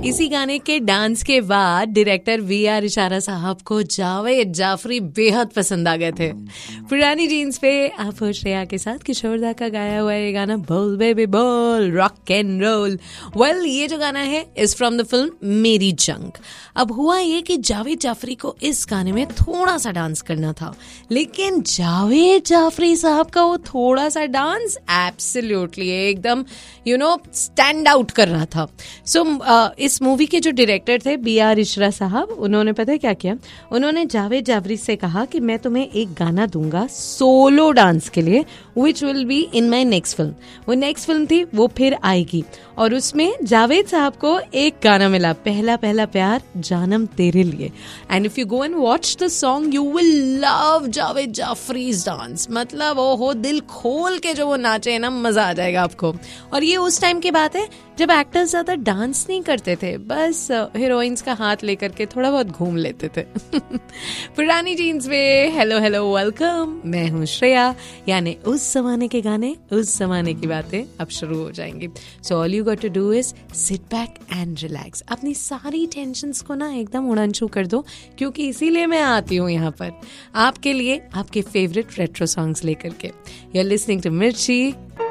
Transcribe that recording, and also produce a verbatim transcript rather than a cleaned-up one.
इसी गाने के डांस के बाद डायरेक्टर वी आर इशारा साहब को जावेद जाफरी बेहद पसंद आ गए थे। पुरानी जीन्स पे आप हो श्रेया के साथ किशोरदा का गाया हुआ ये गाना बोल बेबी बोल रॉक एंड रोल। वेल ये जो गाना है इज फ्रॉम द फिल्म मेरी जंग। अब हुआ ये कि जावेद जाफरी को इस गाने में थोड़ा सा डांस करना था, लेकिन जावेद जाफरी साहब का वो थोड़ा सा डांस एब्सोल्युटली एकदम यू नो स्टैंड आउट कर रहा था। सो so, uh, इस मूवी के जो डायरेक्टर थे बी आर इशरा साहब, उन्होंने पता है क्या किया, उन्होंने जावेद जाफरी से कहा कि मैं तुम्हें एक गाना दूंगा सोलो डांस के लिए which will be in my next film. वो नेक्स्ट फिल्म थी वो फिर आएगी और उसमें जावेद साहब को एक गाना मिला, पहला पहला प्यार जानम तेरे लिए। And if you go and watch the song you will love Javed जाफरीज dance. मतलब वो हो दिल खोल के जो वो नाचे ना, मजा आ जाएगा आपको। और ये उस टाइम की बात है जब एक्टर्स ज्यादा डांस नहीं करते थे, बस हीरोइंस का हाथ लेकर के थोड़ा बहुत घूम लेते थे। पुरानी जीन्स में हेलो हेलो वेलकम, मैं हूँ श्रेया। यानी उस जमाने के गाने उस जमाने की बातें अब शुरू हो जाएंगी। So all you got to do is sit back and relax. अपनी सारी टेंशन्स को ना एकदम उड़ानछू कर दो, क्योंकि इसीलिए मैं आती हूँ यहाँ पर आपके लिए आपके फेवरेट रेट्रो सॉन्ग्स लेकर के। यू आर लिसनिंग टू मिर्ची